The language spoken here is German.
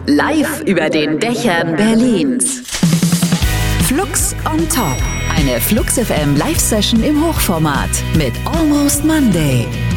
Live über den Dächern Berlins. Flux on Top. Eine Flux FM Live-Session im Hochformat mit Almost Monday.